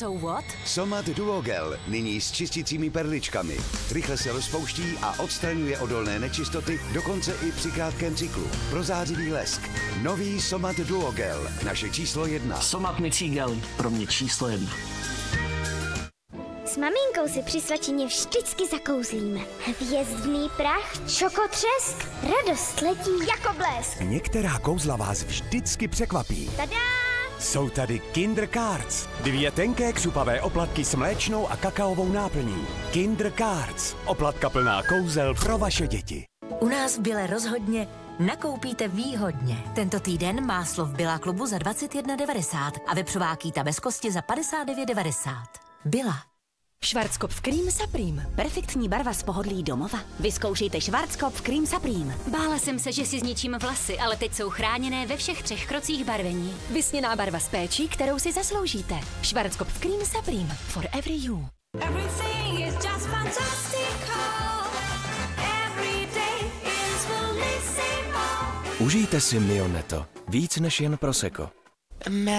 So what? Somat Duogel, nyní s čistícími perličkami. Rychle se rozpouští a odstraňuje odolné nečistoty, dokonce i při krátkém cyklu. Prozářivý lesk. Nový Somat Duogel, naše číslo 1. Somat Micigel, pro mě číslo 1. S maminkou si při svačině vždycky zakouzlíme. Hvězdný prach, čokotřesk, radost letí jako blesk. Některá kouzla vás vždycky překvapí. Tada! Jsou tady Kinder Cards. 2 tenké křupavé oplatky s mléčnou a kakaovou náplní. Kinder Cards. Oplatka plná kouzel pro vaše děti. U nás v Bile rozhodně nakoupíte výhodně. Tento týden máslo v Billa klubu za 21,90 a vepřová kýta bez kosti za 59,90. Billa. Schwarzkopf Creme Supreme. Perfektní barva z pohodlí domova. Vyzkoušejte Schwarzkopf Creme Supreme. Bála jsem se, že si zničím vlasy, ale teď jsou chráněné ve všech 3 krocích barvení. Vysněná barva s péčí, kterou si zasloužíte. Schwarzkopf Creme Supreme. For every you. Užijte si Mio Netto. Víc než jen prosecco.